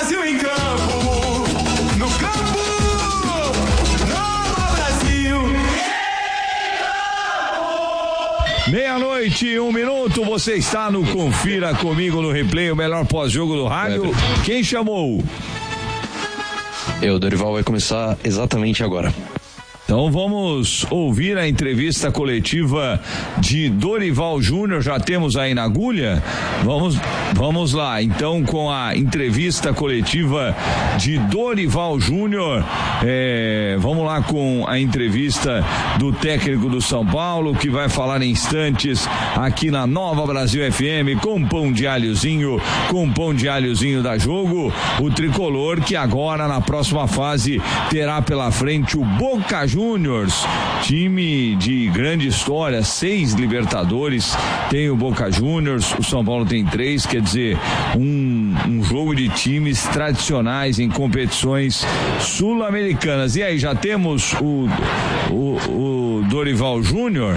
Brasil em campo, no campo, Nova Brasil. Meia-noite, 1 minuto, você está no Confira Comigo no Replay, o melhor pós-jogo do rádio. Quem chamou? Dorival vai começar exatamente agora. Então vamos ouvir a entrevista coletiva de Dorival Júnior, já temos aí na agulha? Vamos lá, então, com a entrevista coletiva de Dorival Júnior, vamos lá com a entrevista do técnico do São Paulo, que vai falar em instantes aqui na Nova Brasil FM, com pão de alhozinho da Jogo, o tricolor que agora na próxima fase terá pela frente o Boca Juniors, time de grande história, 6 Libertadores, tem o Boca Juniors, o São Paulo tem 3, quer dizer, um jogo de times tradicionais em competições sul-americanas. E aí, já temos o Dorival Júnior,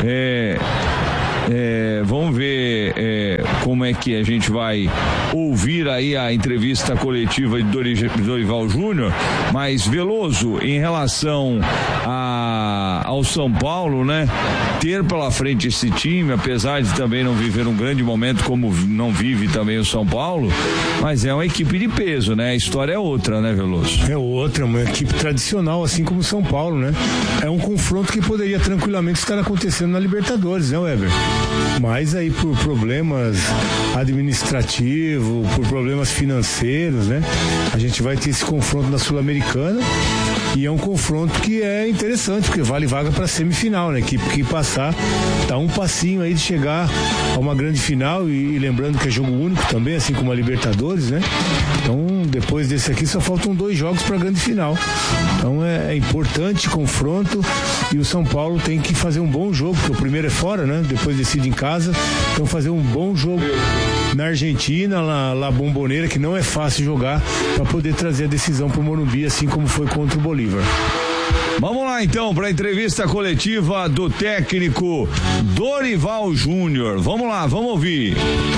vamos ver como é que a gente vai ouvir aí a entrevista coletiva de Dorival Júnior. Mas, Veloso, em relação ao São Paulo, né, ter pela frente esse time, apesar de também não viver um grande momento como não vive também o São Paulo, mas é uma equipe de peso, né? A história é outra, né, Veloso? É outra, uma equipe tradicional, assim como o São Paulo, né? É um confronto que poderia tranquilamente estar acontecendo na Libertadores, né, Weber? Mas aí por problemas administrativos, por problemas financeiros, né? A gente vai ter esse confronto na Sul-Americana e é um confronto que é interessante, porque vale vaga para semifinal, né? A equipe que passar tá um passinho aí de chegar a uma grande final e lembrando que é jogo único também, assim como a Libertadores, né? Então, depois desse aqui só faltam 2 jogos para a grande final. Então é importante confronto e o São Paulo tem que fazer um bom jogo, porque o primeiro é fora, né? Depois decide em casa. Então fazer um bom jogo na Argentina, lá Bombonera, que não é fácil jogar, para poder trazer a decisão pro Morumbi, assim como foi contra o Bolívar. Vamos lá então para a entrevista coletiva do técnico Dorival Júnior. Vamos lá, vamos ouvir.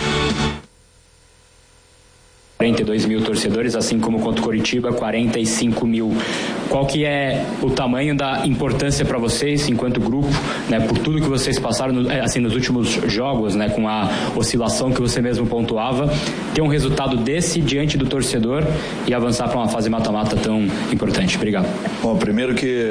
42 mil torcedores, assim como contra o Coritiba, 45 mil. Qual que é o tamanho da importância para vocês, enquanto grupo, né, por tudo que vocês passaram assim, nos últimos jogos, né, com a oscilação que você mesmo pontuava, ter um resultado desse diante do torcedor e avançar para uma fase mata-mata tão importante? Obrigado. Bom, primeiro que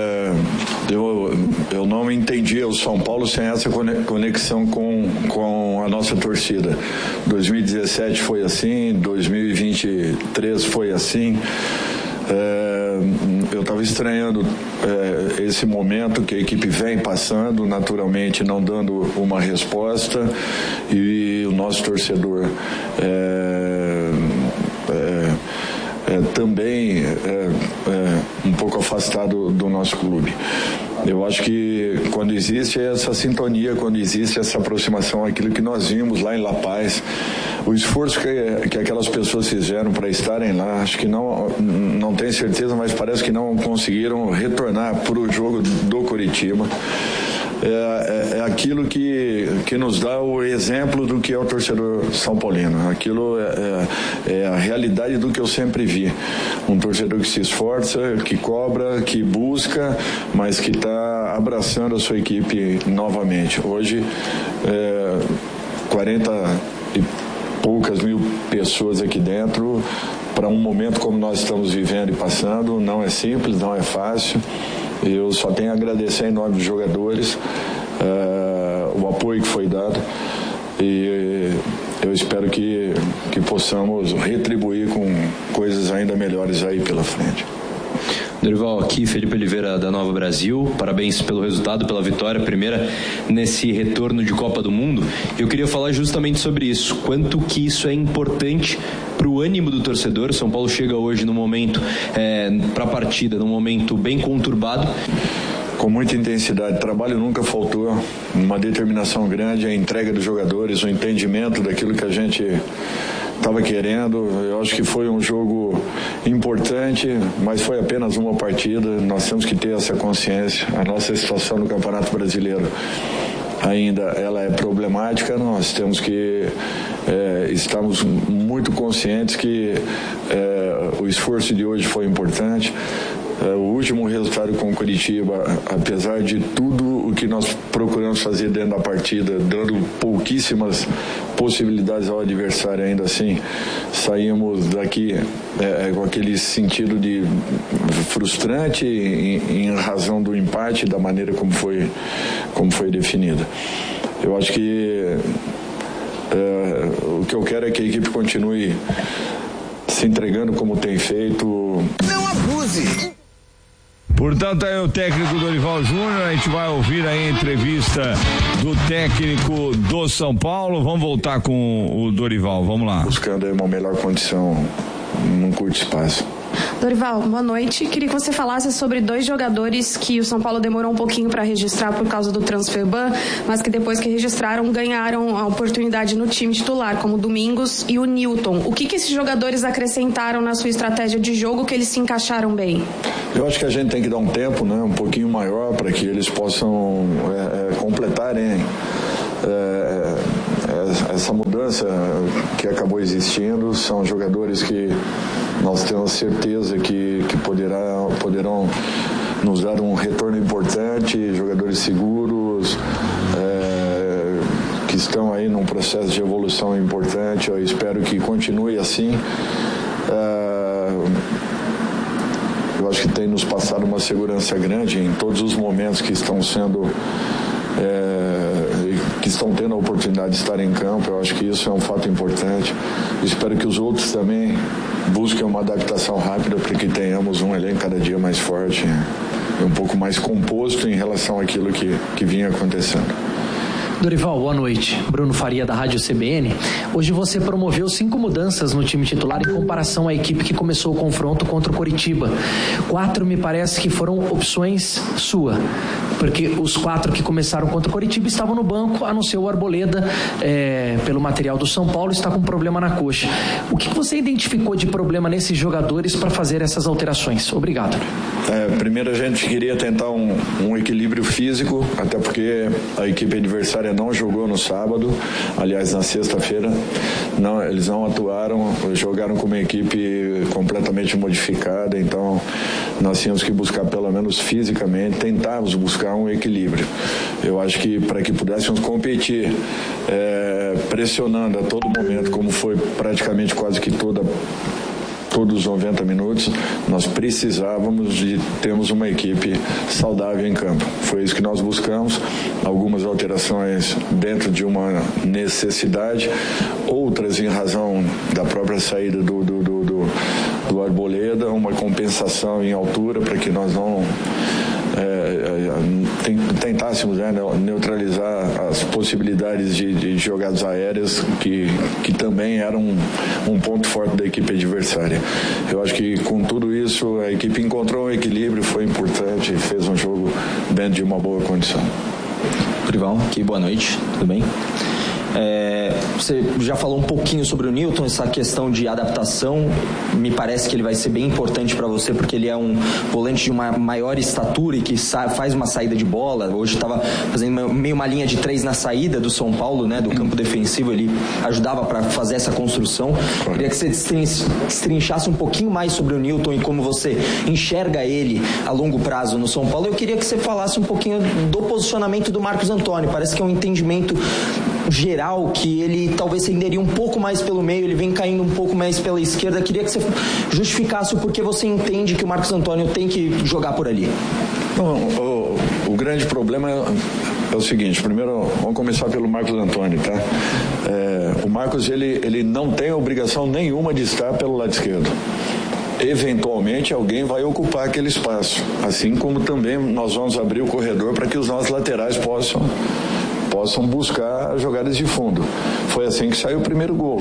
eu não entendia o São Paulo sem essa conexão com a nossa torcida. 2017 foi assim, 2023 foi assim. Eu estava estranhando esse momento que a equipe vem passando, naturalmente não dando uma resposta, e o nosso torcedor também um pouco afastado do nosso clube. Eu acho que quando existe essa sintonia, quando existe essa aproximação, aquilo que nós vimos lá em La Paz, o esforço que aquelas pessoas fizeram para estarem lá, acho que não tenho certeza, mas parece que não conseguiram retornar para o jogo do Coritiba. É aquilo que nos dá o exemplo do que é o torcedor são paulino. Aquilo é a realidade do que eu sempre vi. Um torcedor que se esforça, que cobra, que busca, mas que está abraçando a sua equipe novamente. Hoje, 40 e poucas mil pessoas aqui dentro, para um momento como nós estamos vivendo e passando, não é simples, não é fácil. Eu só tenho a agradecer em nome dos jogadores o apoio que foi dado, e eu espero que possamos retribuir com coisas ainda melhores aí pela frente. Dorival, aqui Felipe Oliveira da Nova Brasil, parabéns pelo resultado, pela vitória, primeira nesse retorno de Copa do Mundo. Eu queria falar justamente sobre isso, quanto que isso é importante para o ânimo do torcedor. São Paulo chega hoje no momento, para a partida, num momento bem conturbado. Com muita intensidade, trabalho nunca faltou, uma determinação grande, a entrega dos jogadores, o entendimento daquilo que a gente estava querendo. Eu acho que foi um jogo importante, mas foi apenas uma partida. Nós temos que ter essa consciência. A nossa situação no Campeonato Brasileiro ainda ela é problemática. Nós temos que estamos muito conscientes que o esforço de hoje foi importante. O último resultado com o Coritiba, apesar de tudo o que nós procuramos fazer dentro da partida, dando pouquíssimas possibilidades ao adversário, ainda assim saímos daqui com aquele sentido de frustrante em razão do empate, da maneira como foi definida. Eu acho que o que eu quero é que a equipe continue se entregando como tem feito. Não abuse! Portanto, aí o técnico Dorival Júnior, a gente vai ouvir aí a entrevista do técnico do São Paulo. Vamos voltar com o Dorival, vamos lá. Buscando aí uma melhor condição num curto espaço. Dorival, boa noite. Queria que você falasse sobre 2 jogadores que o São Paulo demorou um pouquinho para registrar por causa do transfer ban, mas que depois que registraram ganharam a oportunidade no time titular, como o Domingos e o Newton. O que esses jogadores acrescentaram na sua estratégia de jogo que eles se encaixaram bem? Eu acho que a gente tem que dar um tempo, né, um pouquinho maior para que eles possam completarem essa mudança que acabou existindo. São jogadores que nós temos certeza que poderão nos dar um retorno importante, jogadores seguros, que estão aí num processo de evolução importante. Eu espero que continue assim. Eu acho que tem nos passado uma segurança grande em todos os momentos que estão tendo a oportunidade de estar em campo. Eu acho que isso é um fato importante. Espero que os outros também busquem uma adaptação rápida para que tenhamos um elenco cada dia mais forte e um pouco mais composto em relação àquilo que vinha acontecendo. Dorival, boa noite. Bruno Faria, da Rádio CBN. Hoje você promoveu 5 mudanças no time titular em comparação à equipe que começou o confronto contra o Coritiba. 4 me parece que foram opções sua, porque os 4 que começaram contra o Coritiba estavam no banco, a não ser o Arboleda, pelo material do São Paulo, está com problema na coxa. O que você identificou de problema nesses jogadores para fazer essas alterações? Obrigado. Primeiro a gente queria tentar um equilíbrio físico, até porque a equipe adversária não jogou no sábado, aliás na sexta-feira, eles não atuaram, jogaram com uma equipe completamente modificada, então nós tínhamos que buscar pelo menos fisicamente, tentarmos buscar um equilíbrio. Eu acho que para que pudéssemos competir pressionando a todo momento, como foi praticamente quase que todos os 90 minutos, nós precisávamos de termos uma equipe saudável em campo. Foi isso que nós buscamos, algumas alterações dentro de uma necessidade, outras em razão da própria saída do Arboleda, uma compensação em altura para que nós não tentássemos neutralizar as possibilidades de jogadas aéreas que também eram um ponto forte da equipe adversária. Eu acho que com tudo isso a equipe encontrou um equilíbrio, foi importante e fez um jogo dentro de uma boa condição. Dorival, aqui, boa noite, tudo bem? Você já falou um pouquinho sobre o Newton, essa questão de adaptação. Me parece que ele vai ser bem importante para você, porque ele é um volante de uma maior estatura e que faz uma saída de bola. Hoje estava fazendo meio uma linha de 3 na saída do São Paulo, né, do campo defensivo. Ele ajudava para fazer essa construção. Queria que você destrinchasse um pouquinho mais sobre o Newton e como você enxerga ele a longo prazo no São Paulo. Eu queria que você falasse um pouquinho do posicionamento do Marcos Antônio. Parece que é um entendimento geral que ele talvez renderia um pouco mais pelo meio, ele vem caindo um pouco mais pela esquerda. Queria que você justificasse o porquê você entende que o Marcos Antônio tem que jogar por ali. Bom, o grande problema é o seguinte: primeiro vamos começar pelo Marcos Antônio, tá? O Marcos ele não tem obrigação nenhuma de estar pelo lado esquerdo. Eventualmente alguém vai ocupar aquele espaço, assim como também nós vamos abrir o corredor para que os nossos laterais possam buscar jogadas de fundo. Foi assim que saiu o primeiro gol.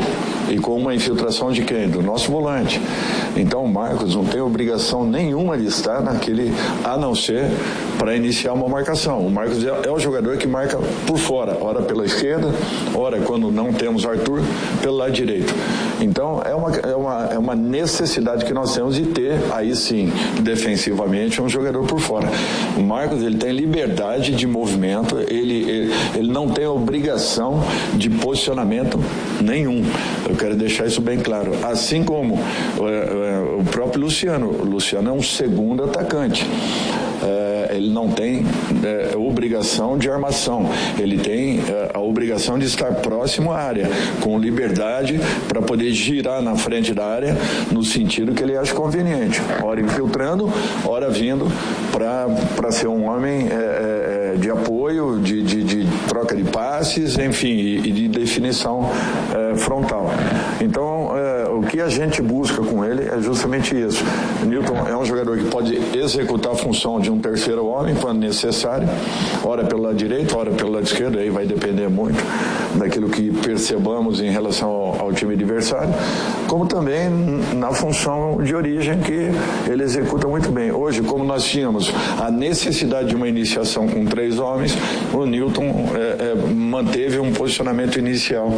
E com uma infiltração de quem? Do nosso volante. Então o Marcos não tem obrigação nenhuma de estar naquele, a não ser para iniciar uma marcação. O Marcos é o jogador que marca por fora, ora pela esquerda, ora quando não temos Arthur, pelo lado direito. Então é uma necessidade que nós temos de ter, aí sim, defensivamente, um jogador por fora. O Marcos, ele tem liberdade de movimento, ele não tem obrigação de posicionamento nenhum. Eu quero deixar isso bem claro. Assim como o próprio Luciano. O Luciano é um segundo atacante. Ele não tem obrigação de armação, ele tem a obrigação de estar próximo à área, com liberdade para poder girar na frente da área no sentido que ele acha conveniente, ora infiltrando, ora vindo para ser um homem de apoio, de troca de passes, enfim, e de definição frontal. Então, o que a gente busca com ele é justamente isso. O Newton é um jogador que pode executar a função de um terceiro homem quando necessário, ora pelo lado direito, ora pelo lado esquerdo, aí vai depender muito daquilo que percebamos em relação ao time adversário, como também na função de origem que ele executa muito bem. Hoje, como nós tínhamos a necessidade de uma iniciação com 3 homens, o Newton manteve um posicionamento inicial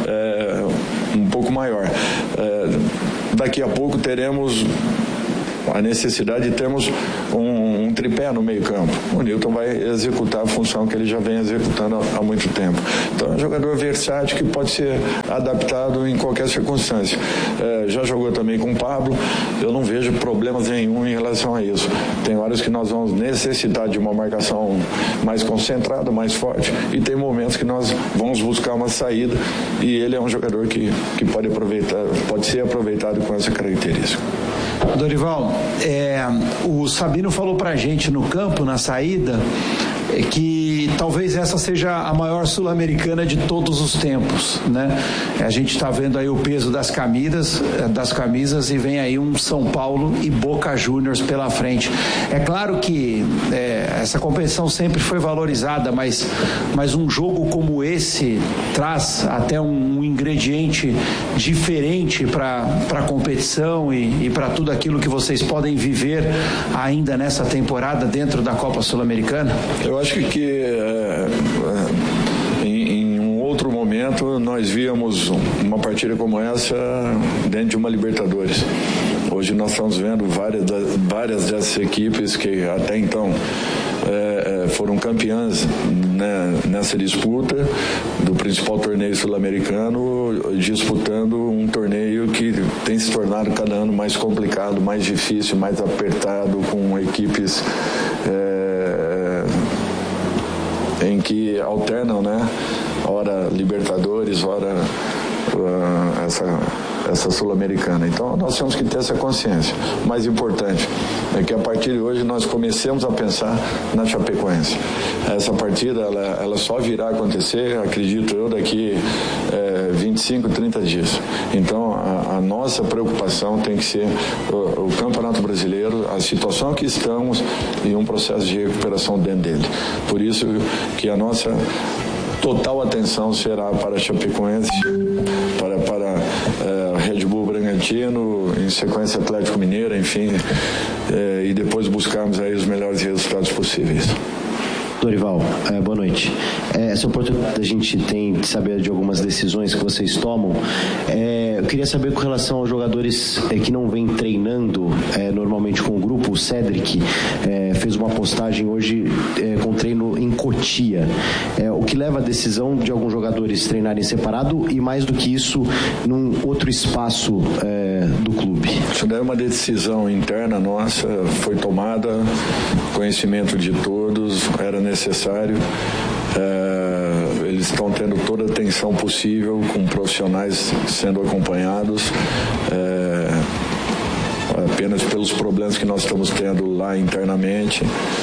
um pouco maior. Daqui a pouco teremos a necessidade de termos um tripé no meio campo. O Newton vai executar a função que ele já vem executando há muito tempo. Então é um jogador versátil que pode ser adaptado em qualquer circunstância. Já jogou também com o Pablo, eu não vejo problemas nenhum em relação a isso. Tem horas que nós vamos necessitar de uma marcação mais concentrada, mais forte, e tem momentos que nós vamos buscar uma saída, e ele é um jogador que pode ser aproveitado com essa característica. Dorival, o Sabino falou pra gente no campo, na saída, que talvez essa seja a maior sul-americana de todos os tempos, né? A gente está vendo aí o peso das camisas e vem aí um São Paulo e Boca Juniors pela frente. É claro que essa competição sempre foi valorizada, mas um jogo como esse traz até um ingrediente diferente para a competição e para tudo aquilo que vocês podem viver ainda nessa temporada dentro da Copa Sul-Americana? Eu acho que em um outro momento nós víamos uma partida como essa dentro de uma Libertadores. Hoje nós estamos vendo várias dessas equipes que até então foram campeãs, né, nessa disputa do principal torneio sul-americano, disputando um torneio que tem se tornado cada ano mais complicado, mais difícil, mais apertado, com equipes em que alternam, né? Ora Libertadores, ora essa Sul-Americana. Então nós temos que ter essa consciência. O mais importante é que a partir de hoje nós comecemos a pensar na Chapecoense. Essa partida ela só virá a acontecer, acredito eu, daqui 25, 30 dias. Então a nossa preocupação tem que ser o Campeonato Brasileiro, a situação que estamos e um processo de recuperação dentro dele. Por isso que a nossa total atenção será para a Chapecoense, para Red Bull Bragantino, em sequência Atlético Mineiro, enfim, e depois buscarmos aí os melhores resultados possíveis. Dorival, boa noite. Essa oportunidade a gente tem de saber de algumas decisões que vocês tomam. Eu queria saber com relação aos jogadores que não vêm treinando normalmente com o grupo. O Cedric fez uma postagem hoje com treino em Cotia. O que leva a decisão de alguns jogadores treinarem separado e, mais do que isso, num outro espaço do clube? Isso daí é uma decisão interna nossa, foi tomada, conhecimento de todos, era necessário. Eles estão tendo toda a atenção possível, com profissionais sendo acompanhados, apenas pelos problemas que nós estamos tendo lá internamente.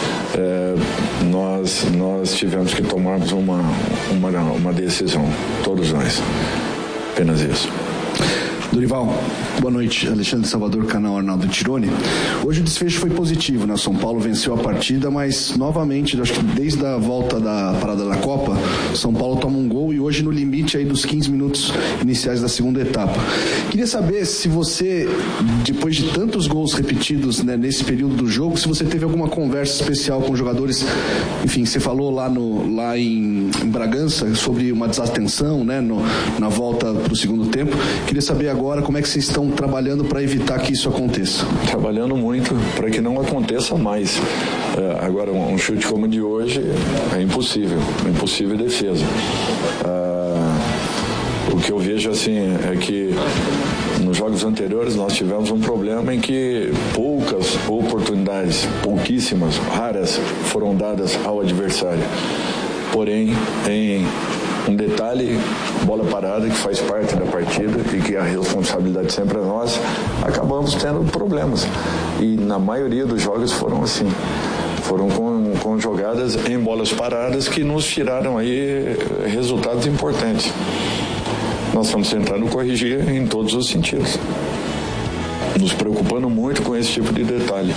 Nós tivemos que tomarmos uma decisão, todos nós, apenas isso. Dorival, boa noite. Alexandre Salvador, canal Arnaldo Tironi. Hoje o desfecho foi positivo, né? O São Paulo venceu a partida, mas novamente, acho que desde a volta da parada da Copa, o São Paulo toma um gol e hoje no limite aí dos 15 minutos iniciais da segunda etapa. Queria saber se você, depois de tantos gols repetidos, né, nesse período do jogo, se você teve alguma conversa especial com os jogadores. Enfim, você falou lá em Bragança sobre uma desatenção, né, na volta para o segundo tempo. Queria saber agora como é que vocês estão trabalhando para evitar que isso aconteça. Trabalhando muito para que não aconteça mais. Agora, um chute como o de hoje é impossível defesa. O que eu vejo assim é que nos jogos anteriores nós tivemos um problema em que poucas oportunidades, pouquíssimas, raras, foram dadas ao adversário. Porém, em um detalhe, bola parada, que faz parte da partida e que a responsabilidade sempre é nossa, acabamos tendo problemas. E na maioria dos jogos foram assim. Foram com jogadas em bolas paradas que nos tiraram aí resultados importantes. Nós estamos tentando corrigir em todos os sentidos. Nos preocupando muito com esse tipo de detalhe.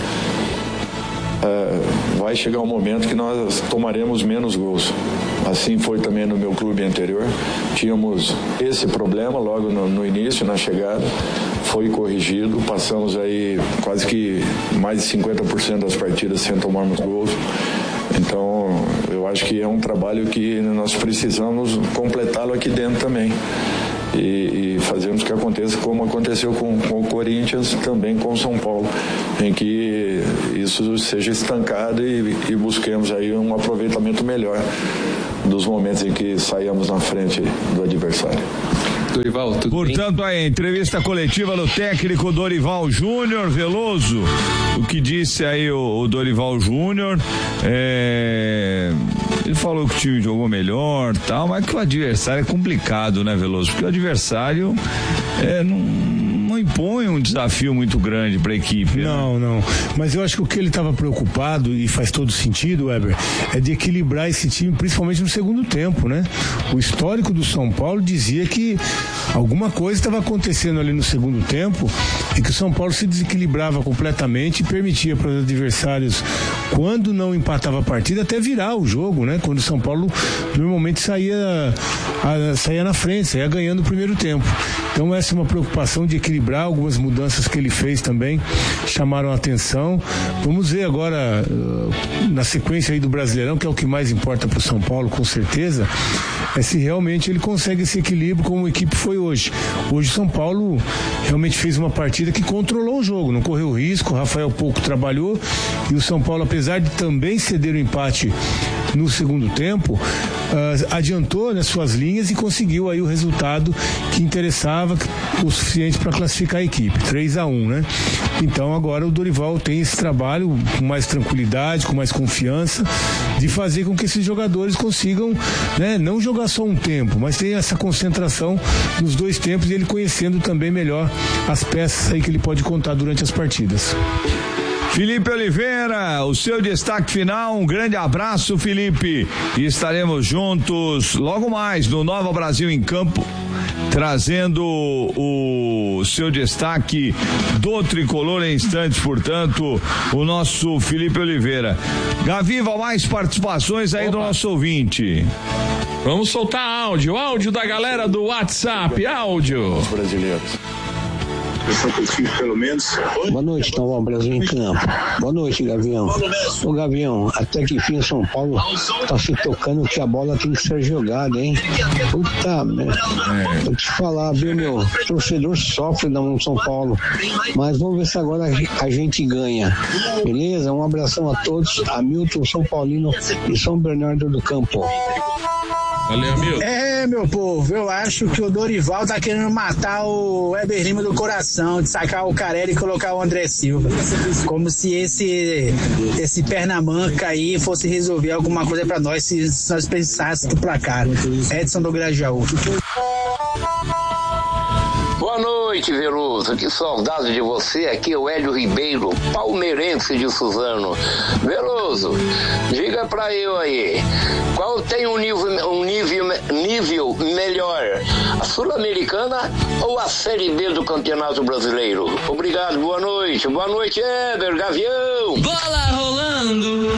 Vai chegar um momento que nós tomaremos menos gols. Assim foi também no meu clube anterior. Tínhamos esse problema logo no início, na chegada. Foi corrigido. Passamos aí quase que mais de 50% das partidas sem tomarmos gols. Então, eu acho que é um trabalho que nós precisamos completá-lo aqui dentro também. E fazemos que aconteça como aconteceu com o Corinthians, também com o São Paulo, em que isso seja estancado e busquemos aí um aproveitamento melhor dos momentos em que saímos na frente do adversário. Dorival, tudo Portanto, bem? A entrevista coletiva do técnico Dorival Júnior. Veloso, o que disse aí o Dorival Júnior, ele falou que o time jogou melhor, tal, mas que o adversário é complicado, né, Veloso? Porque o adversário não impõe um desafio muito grande para a equipe. Não. Mas eu acho que o que ele estava preocupado, e faz todo sentido, Weber, é de equilibrar esse time, principalmente no segundo tempo, né? O histórico do São Paulo dizia que alguma coisa estava acontecendo ali no segundo tempo e que o São Paulo se desequilibrava completamente e permitia para os adversários, quando não empatava a partida, até virar o jogo, né? Quando o São Paulo normalmente saía na frente, saía ganhando o primeiro tempo. Então essa é uma preocupação de equilibrar. Algumas mudanças que ele fez também chamaram a atenção. Vamos ver agora na sequência aí do Brasileirão, que é o que mais importa para o São Paulo, com certeza, é se realmente ele consegue esse equilíbrio como a equipe foi hoje. Hoje o São Paulo realmente fez uma partida que controlou o jogo, não correu risco, o Rafael pouco trabalhou e o São Paulo, apesar de também ceder o empate no segundo tempo, adiantou nas suas linhas e conseguiu aí o resultado que interessava, o suficiente para classificar a equipe, 3-1, né? Então agora o Dorival tem esse trabalho com mais tranquilidade, com mais confiança, de fazer com que esses jogadores consigam, né, não jogar só um tempo, mas tenha essa concentração nos dois tempos e ele conhecendo também melhor as peças aí que ele pode contar durante as partidas. Felipe Oliveira, o seu destaque final, um grande abraço, Felipe, e estaremos juntos logo mais no Nova Brasil em Campo, trazendo o seu destaque do Tricolor em instantes, portanto, o nosso Felipe Oliveira. Gaviva, mais participações aí do nosso ouvinte. Vamos soltar áudio da galera do WhatsApp, áudio. Os brasileiros. Pelo menos. Boa noite, Nova Brasil em Campo. Boa noite, Gavião. Ô, Gavião, até que enfim o São Paulo tá se tocando que a bola tem que ser jogada, hein? Puta merda. Vou te falar, viu, meu? O torcedor sofre no São Paulo. Mas vamos ver se agora a gente ganha. Beleza? Um abração a todos. Hamilton, São Paulino e São Bernardo do Campo. Valeu, amigo. Meu povo, eu acho que o Dorival tá querendo matar o Weber Lima do coração, de sacar o Carelli e colocar o André Silva. Como se esse pernamanca aí fosse resolver alguma coisa pra nós, se nós pensássemos no placar. Edson do Grajaú. Boa noite, Veloso. Que saudade de você. Aqui é o Hélio Ribeiro, palmeirense de Suzano. Veloso, diga pra eu aí, qual tem um nível melhor, a Sul-Americana ou a Série B do Campeonato Brasileiro? Obrigado, boa noite. Boa noite, Éber, Gavião. Bola rolando.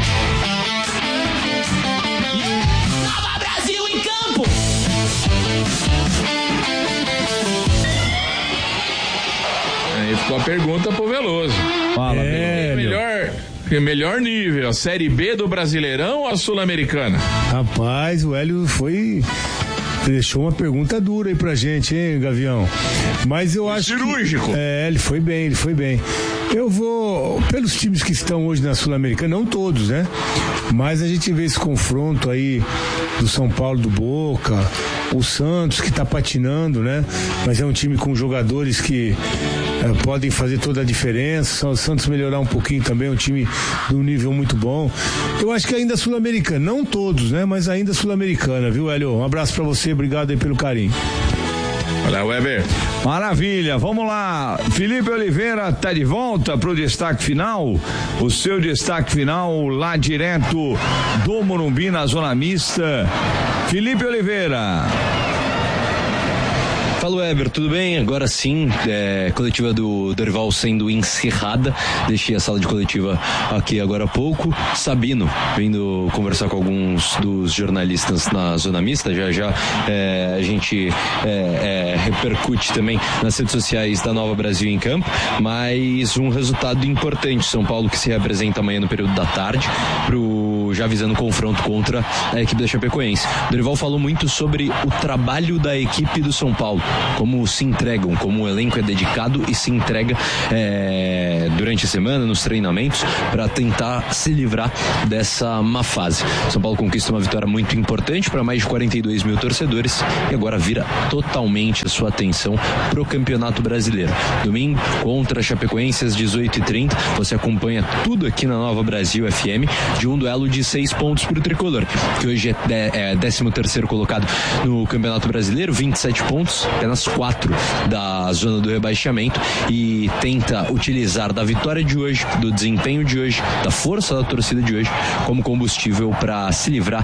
Nova Brasil em campo. Aí ficou a pergunta pro Veloso. Fala, melhor nível, a Série B do Brasileirão ou a Sul-Americana? Rapaz, o Hélio deixou uma pergunta dura aí pra gente, hein, Gavião? Mas eu acho cirúrgico. Ele foi bem. Eu vou, pelos times que estão hoje na Sul-Americana, não todos, né? Mas a gente vê esse confronto aí do São Paulo, do Boca, o Santos que tá patinando, né? Mas é um time com jogadores que podem fazer toda a diferença. O Santos melhorar um pouquinho também, é um time de um nível muito bom. Eu acho que ainda Sul-Americana, não todos, né? Mas ainda Sul-Americana, viu, Hélio? Um abraço pra você, obrigado aí pelo carinho. Olha, Weber. Maravilha, vamos lá. Felipe Oliveira tá de volta pro destaque final. O seu destaque final lá direto do Morumbi na Zona Mista. Felipe Oliveira. Fala, Weber, tudo bem? Agora sim, coletiva do Dorival sendo encerrada. Deixei a sala de coletiva aqui agora há pouco. Sabino vindo conversar com alguns dos jornalistas na Zona Mista. Já a gente repercute também nas redes sociais da Nova Brasil em Campo. Mas um resultado importante. São Paulo que se representa amanhã no período da tarde, já visando o confronto contra a equipe da Chapecoense. O Dorival falou muito sobre o trabalho da equipe do São Paulo, como se entregam, como o elenco é dedicado e se entrega durante a semana, nos treinamentos, para tentar se livrar dessa má fase. São Paulo conquista uma vitória muito importante para mais de 42 mil torcedores e agora vira totalmente a sua atenção pro Campeonato Brasileiro. Domingo, contra a Chapecoense às 18h30, você acompanha tudo aqui na Nova Brasil FM, de um duelo de 6 pontos pro Tricolor, que hoje é 13º colocado no Campeonato Brasileiro, 27 pontos, apenas 4 da zona do rebaixamento, e tenta utilizar da vitória de hoje, do desempenho de hoje, da força da torcida de hoje, como combustível para se livrar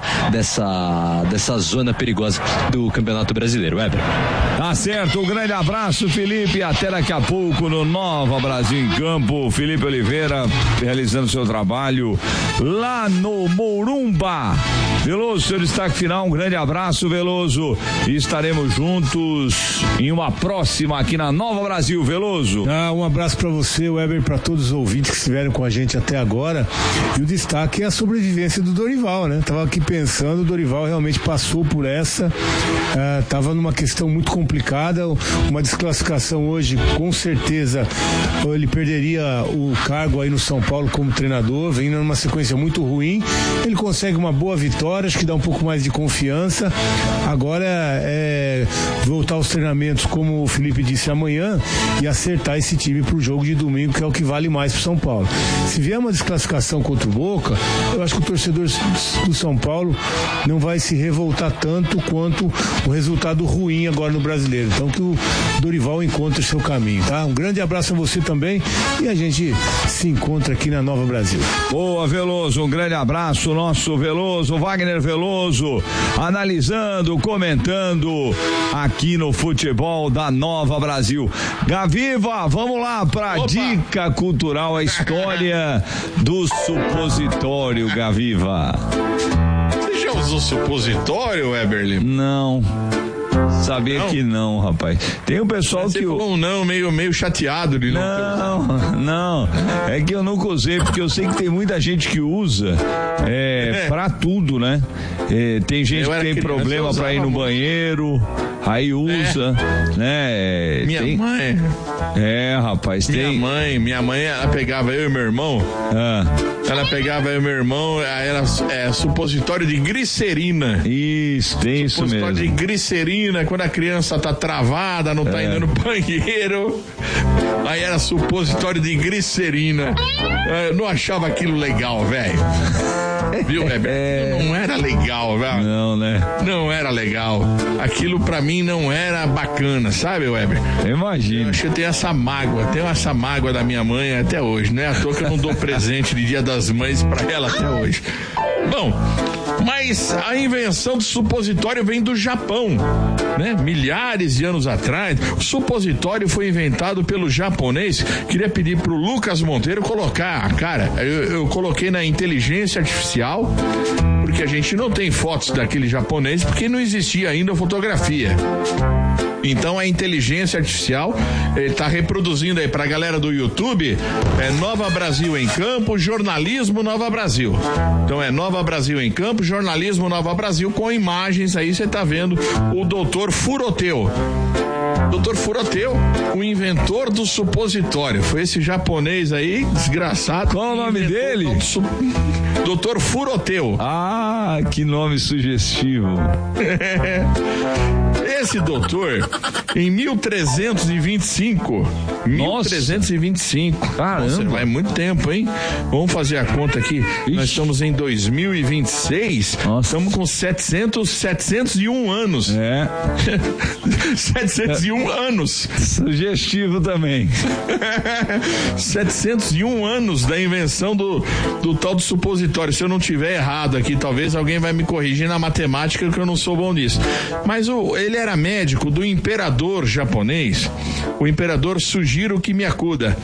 dessa zona perigosa do Campeonato Brasileiro. Weber. Tá certo, um grande abraço, Felipe, até daqui a pouco no Nova Brasil em Campo. Felipe Oliveira realizando seu trabalho lá no Morumba. Veloso, seu destaque final, um grande abraço, Veloso, e estaremos juntos em uma próxima aqui na Nova Brasil. Veloso. Um abraço para você, Weber, para todos os ouvintes que estiveram com a gente até agora. E o destaque é a sobrevivência do Dorival, né? Tava aqui pensando, o Dorival realmente passou por essa, tava numa questão muito complicada, uma desclassificação hoje, com certeza ele perderia o cargo aí no São Paulo como treinador, vem numa sequência muito ruim. Ele consegue uma boa vitória, acho que dá um pouco mais de confiança. Agora voltar aos treinamentos, como o Felipe disse, amanhã, e acertar esse time pro jogo de domingo, que é o que vale mais pro São Paulo. Se vier uma desclassificação contra o Boca, eu acho que o torcedor do São Paulo não vai se revoltar tanto quanto o resultado ruim agora no Brasileiro. Então que o Dorival encontre seu caminho, tá? Um grande abraço a você também, e a gente se encontra aqui na Nova Brasil. Boa, Veloso, um grande abraço, nosso Veloso, Wagner Veloso, analisando, comentando aqui no futebol da Nova Brasil. Gaviva, vamos lá pra dica cultural, a história do supositório, Gaviva. Você já usou supositório, Weberly? Não. Sabia que não, rapaz. Tem um pessoal você que... falou não, meio chateado de não. É que eu nunca usei, porque eu sei que tem muita gente que usa pra tudo, né? Tem gente que tem problema pra ir no banheiro, aí usa, né? Minha mãe... rapaz, Minha mãe, ela pegava eu e meu irmão, aí era supositório de glicerina. Isso, tem isso mesmo. Supositório de glicerina, quando a criança tá travada, não tá indo no banheiro, aí era supositório de glicerina. Eu não achava aquilo legal, velho. Viu, Weber? Não era legal, velho. Não, né? Não era legal. Aquilo pra mim não era bacana, sabe, Weber? Eu imagino. Eu acho que eu tenho essa mágoa da minha mãe até hoje, não é à toa que eu não dou presente de Dia das Mães pra ela até hoje. Bom, mas a invenção do supositório vem do Japão, né? Milhares de anos atrás, o supositório foi inventado pelo japonês. Queria pedir pro Lucas Monteiro colocar, cara, eu coloquei na inteligência artificial, porque a gente não tem fotos daquele japonês, porque não existia ainda fotografia. Então a inteligência artificial está reproduzindo aí pra galera do YouTube, Nova Brasil em Campo, jornalismo Nova Brasil. Então é Nova Brasil em Campo, jornalismo Nova Brasil, com imagens aí, você tá vendo o Dr. Furoteu. Dr. Furoteu, o inventor do supositório. Foi esse japonês aí, desgraçado. Qual o nome dele? Dr. Furoteu. Ah, que nome sugestivo. Esse doutor, em 1325. Nossa. 1325. Caramba. Nossa, vai muito tempo, hein? Vamos fazer a conta aqui. Ixi. Nós estamos em 2026. Nossa. Estamos com 701 anos. 701 anos. Sugestivo também. 701 anos da invenção do tal do supositório. Se eu não tiver errado aqui, talvez alguém vai me corrigir na matemática, que eu não sou bom nisso. Mas ele era médico do imperador japonês, o imperador Sugiro Kimiakuda.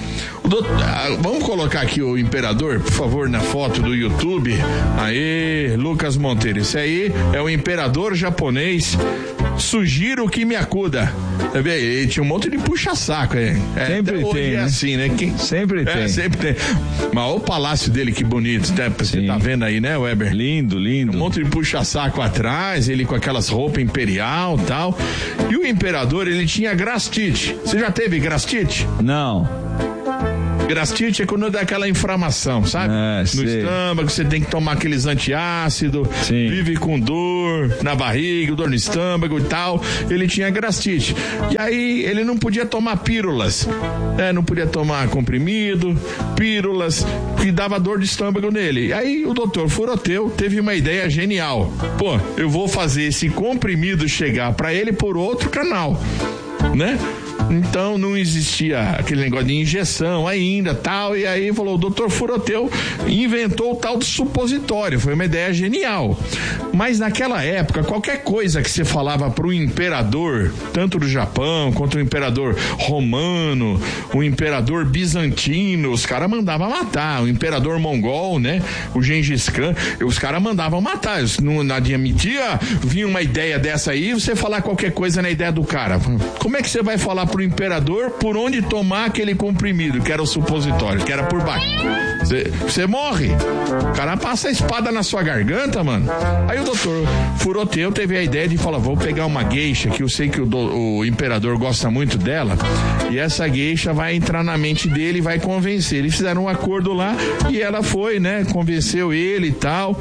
Vamos colocar aqui o imperador, por favor, na foto do YouTube. Aê, Lucas Monteiro. Esse aí é o imperador japonês Sugiro Kimiakuda. Ele tinha um monte de puxa-saco, Sempre tem, né? Assim, né? Sempre tem. Sempre tem. Mas olha o palácio dele, que bonito, né? Você tá vendo aí, né, Weber? Lindo, lindo. Um monte de puxa-saco atrás, ele com aquelas roupas imperial e tal. E o imperador, ele tinha gastrite. Você já teve gastrite? Não. Gastrite é quando dá aquela inflamação, sabe? No estômago, você tem que tomar aqueles antiácidos, vive com dor na barriga, dor no estômago e tal. Ele tinha gastrite. E aí ele não podia tomar pílulas, não podia tomar comprimido, pílulas, que dava dor de estômago nele. E aí o doutor Furoteu teve uma ideia genial. Pô, eu vou fazer esse comprimido chegar para ele por outro canal, né? Então não existia aquele negócio de injeção ainda, tal, e aí falou, o doutor Furoteu inventou o tal do supositório. Foi uma ideia genial. Mas naquela época, qualquer coisa que você falava pro imperador, tanto do Japão quanto o imperador romano, o imperador bizantino, os caras mandavam matar. O imperador mongol, né, o Gengis Khan, os caras mandavam matar. Não admitia vir uma ideia dessa aí, você falar qualquer coisa na ideia do cara. Como é que você vai falar pro imperador por onde tomar aquele comprimido, que era o supositório, que era por baixo? Você morre. O cara passa a espada na sua garganta, mano. Aí o doutor Furoteu teve a ideia de falar, vou pegar uma geisha, que eu sei que o imperador gosta muito dela, e essa geisha vai entrar na mente dele e vai convencer. Eles fizeram um acordo lá e ela foi, né, convenceu ele e tal.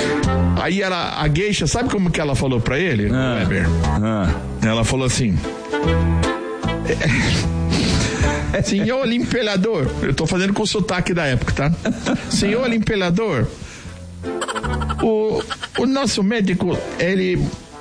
Aí a geisha, sabe como que ela falou pra ele, Weber? Ela falou assim: senhor imperador, eu tô fazendo com o sotaque da época, tá? Senhor imperador, o nosso médico, ele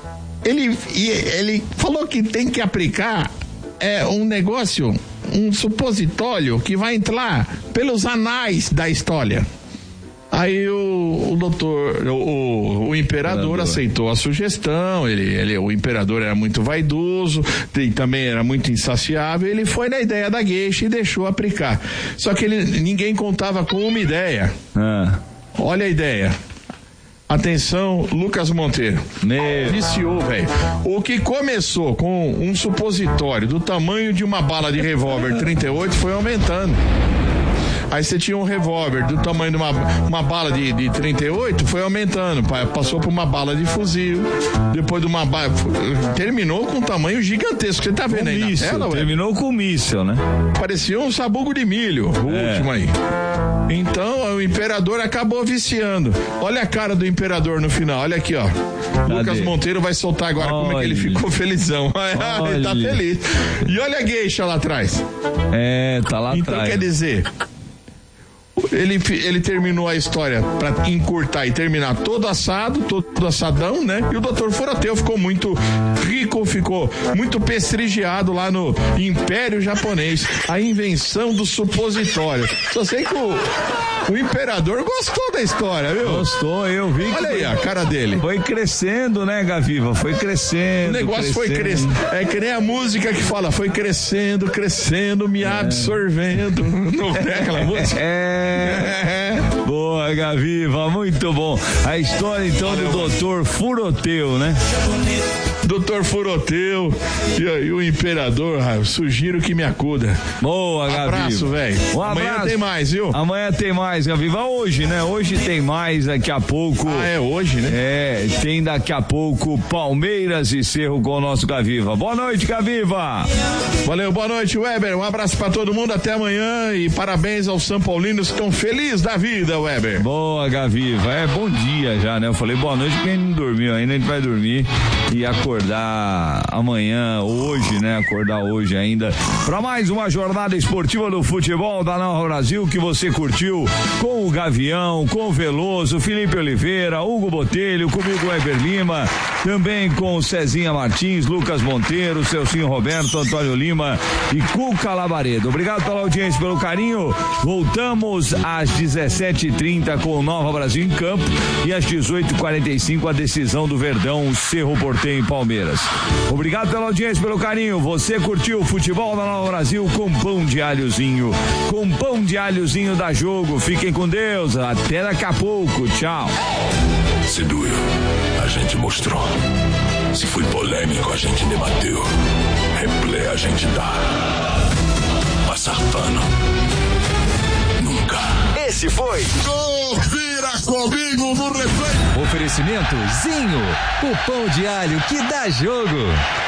falou que tem que aplicar um negócio, um supositório que vai entrar pelos anais da história. Aí o doutor, o imperador aceitou a sugestão. O imperador era muito vaidoso e também era muito insaciável. Ele foi na ideia da geisha e deixou aplicar. Só que ninguém contava com uma ideia. Olha a ideia. Atenção, Lucas Monteiro. Viciou, velho. O que começou com um supositório do tamanho de uma bala de revólver 38 foi aumentando. Aí você tinha um revólver do tamanho de uma bala de 38, foi aumentando, passou por uma bala de fuzil, depois de uma bala, terminou com um tamanho gigantesco, você tá vendo aí na tela, ué? Terminou com míssil, né? Parecia um sabugo de milho, o último aí. Então o imperador acabou viciando. Olha a cara do imperador no final, olha aqui, ó. Lucas Monteiro vai soltar agora como é que ele ficou felizão. Ele tá feliz. E olha a geisha lá atrás. Tá lá então, atrás. Então quer dizer, ele terminou a história pra encurtar e terminar todo assadão, né? E o Dr. Furoteu ficou muito rico, ficou muito prestigiado lá no Império Japonês, a invenção do supositório. Só sei que o imperador gostou da história, viu? Gostou, eu vi. Olha aí a cara dele. Foi crescendo, né, Gaviva? Foi crescendo. O negócio foi crescendo. É que nem a música que fala, foi crescendo, me absorvendo. Não tem aquela música? Boa, Gaviva, muito bom. A história, então, do Dr. Furoteu, né? Dr. Furoteu e aí o imperador, sugiro que me acuda. Boa, Gaviva. Abraço, velho. Um abraço. Amanhã tem mais, viu? Amanhã tem mais, Gaviva. Hoje, né? Hoje tem mais, daqui a pouco. É hoje, né? Tem daqui a pouco Palmeiras e Cerro com o nosso Gaviva. Boa noite, Gaviva. Valeu, boa noite, Weber. Um abraço pra todo mundo, até amanhã e parabéns aos São Paulinos que estão felizes da vida, Weber. Boa, Gaviva. Bom dia já, né? Eu falei boa noite porque a gente não dormiu ainda, a gente vai dormir e acordar amanhã, hoje, né? Acordar hoje ainda para mais uma jornada esportiva do futebol da Nova Brasil que você curtiu com o Gavião, com o Veloso, Felipe Oliveira, Hugo Botelho, comigo Weber Lima, também com o Cezinha Martins, Lucas Monteiro, Celcinho Roberto, Antônio Lima e Cuca Labaredo. Obrigado pela audiência, pelo carinho. Voltamos às 17h30 com o Nova Brasil em campo e às 18h45 a decisão do Verdão, Cerro Porteño e Palmeiras. Obrigado pela audiência, pelo carinho. Você curtiu o futebol da Nova Brasil com pão de alhozinho. Com pão de alhozinho da Jogo. Fiquem com Deus. Até daqui a pouco. Tchau. Se doeu, a gente mostrou. Se foi polêmico, a gente debateu. Replay a gente dá. Passar pano. Nunca. Esse foi Confira comigo no replay. Oferecimento Zinho, o pão de alho que dá jogo.